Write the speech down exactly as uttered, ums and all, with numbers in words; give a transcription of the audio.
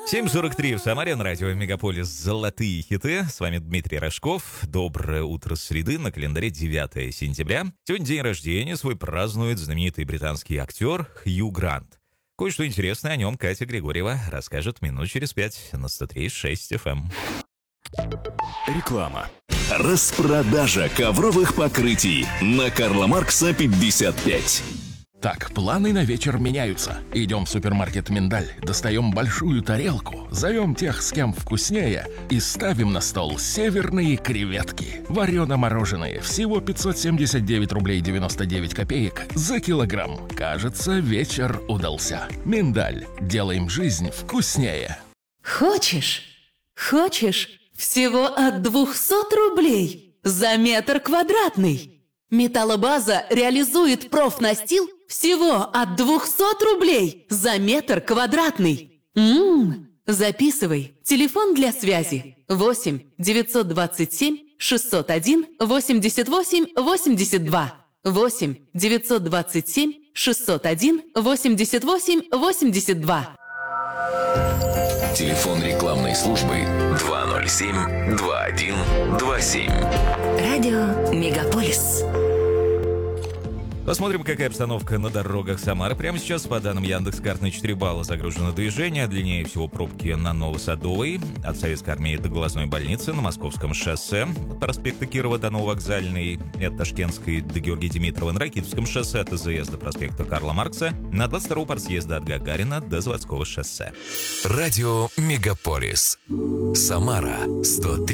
семь сорок три в Самаре, на радио Мегаполис «Золотые хиты». С вами Дмитрий Рожков. Доброе утро среды, на календаре девятое сентября. Сегодня день рождения свой празднует знаменитый британский актер Хью Грант. Кое-что интересное о нем Катя Григорьева расскажет минут через пять на сто три и шесть эф эм. Реклама. Распродажа ковровых покрытий на Карла Маркса пятьдесят пять. Так, планы на вечер меняются. Идем в супермаркет «Миндаль», достаем большую тарелку, зовем тех, с кем вкуснее, и ставим на стол северные креветки. Варено-мороженые, всего пятьсот семьдесят девять рублей девяносто девять копеек за килограмм. Кажется, вечер удался. «Миндаль». Делаем жизнь вкуснее. Хочешь? Хочешь? Всего от двухсот рублей за метр квадратный. Металлобаза реализует профнастил всего от двухсот рублей за метр квадратный. Ммм, записывай. Телефон для связи восемь девятьсот двадцать семь шестьсот один восемьдесят восемь восемьдесят два. восемь девятьсот двадцать семь шестьсот один восемьдесят восемь восемьдесят два. Телефон рекламной службы два ноль семь два один два семь. Радио Мегаполис. Посмотрим, какая обстановка на дорогах Самары. Прямо сейчас, по данным Яндекс.Карт, на четыре балла загружено движение. Длиннее всего пробки на Новосадовой, от Советской армии до Глазной больницы, на Московском шоссе, от проспекта Кирова до Нововокзальной, и от Ташкентской до Георгия Димитрова, на Ракитовском шоссе, от АЗС до проспекта Карла Маркса, на двадцать втором партсъезда от Гагарина до Заводского шоссе. Радио Мегаполис. Самара сто три.